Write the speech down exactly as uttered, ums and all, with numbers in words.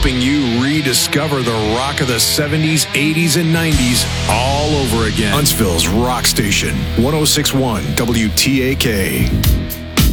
helping you rediscover the rock of the seventies, eighties, and nineties all over again. Huntsville's Rock Station, one oh six point one W T A K.